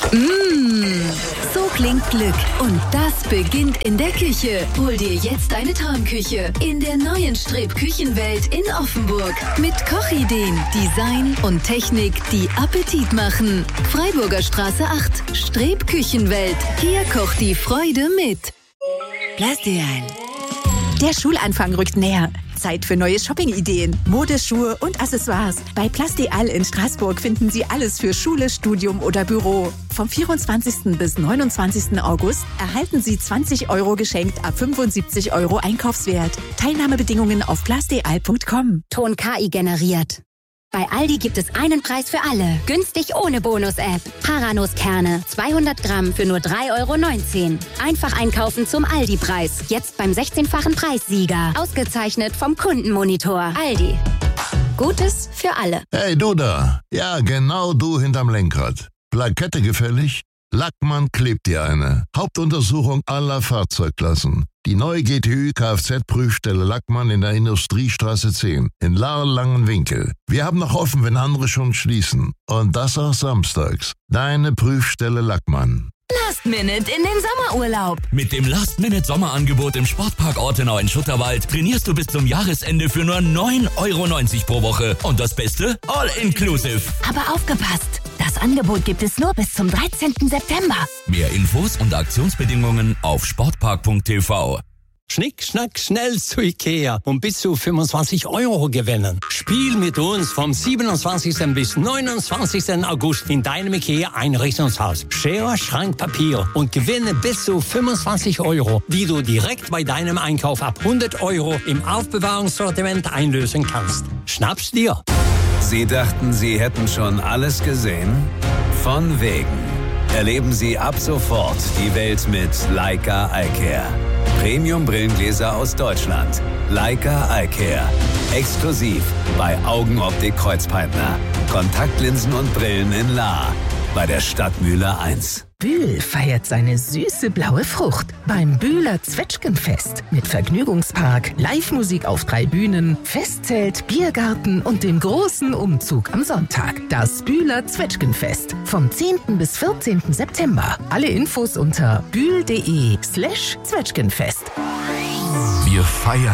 So klingt Glück. Und das beginnt in der Küche. Hol dir jetzt deine Traumküche in der neuen Streb Küchenwelt in Offenburg. Mit Kochideen, Design und Technik, die Appetit machen. Freiburger Straße 8, Streb Küchenwelt. Hier kocht die Freude mit. Plastial. Der Schulanfang rückt näher. Zeit für neue Shopping-Ideen, Modeschuhe und Accessoires. Bei Plastial in Straßburg finden Sie alles für Schule, Studium oder Büro. Vom 24. bis 29. August erhalten Sie 20 € geschenkt ab 75 € Einkaufswert. Teilnahmebedingungen auf plastial.com. Ton KI generiert. Bei Aldi gibt es einen Preis für alle. Günstig ohne Bonus-App. Paranuss-Kerne, 200 Gramm für nur 3,19 €. Einfach einkaufen zum Aldi-Preis. Jetzt beim 16-fachen Preissieger. Ausgezeichnet vom Kundenmonitor. Aldi. Gutes für alle. Hey, du da. Ja, genau du hinterm Lenkrad. Plakette gefällig? Lackmann klebt dir eine. Hauptuntersuchung aller Fahrzeugklassen. Die neue GTÜ Kfz-Prüfstelle Lackmann in der Industriestraße 10 in Langenwinkel. Wir haben noch offen, wenn andere schon schließen. Und das auch samstags. Deine Prüfstelle Lackmann. Last Minute in den Sommerurlaub. Mit dem Last-Minute-Sommerangebot im Sportpark Ortenau in Schutterwald trainierst du bis zum Jahresende für nur 9,90 € pro Woche. Und das Beste? All-inclusive. Aber aufgepasst! Das Angebot gibt es nur bis zum 13. September. Mehr Infos und Aktionsbedingungen auf sportpark.tv. Schnick, schnack, schnell zu Ikea und bis zu 25 € gewinnen. Spiel mit uns vom 27. bis 29. August in deinem Ikea-Einrichtungshaus. Schere, Schrank, Papier und gewinne bis zu 25 €, die du direkt bei deinem Einkauf ab 100 € im Aufbewahrungssortiment einlösen kannst. Schnapp's dir! Sie dachten, Sie hätten schon alles gesehen? Von wegen. Erleben Sie ab sofort die Welt mit Leica Eyecare. Premium-Brillengläser aus Deutschland. Leica Eyecare. Exklusiv bei Augenoptik Kreuzpeitner. Kontaktlinsen und Brillen in Lahr. Bei der Stadtmühle 1. Bühl feiert seine süße blaue Frucht beim Bühler Zwetschgenfest mit Vergnügungspark, Live-Musik auf 3 Bühnen, Festzelt, Biergarten und dem großen Umzug am Sonntag. Das Bühler Zwetschgenfest vom 10. bis 14. September. Alle Infos unter bühl.de/Zwetschgenfest. Wir feiern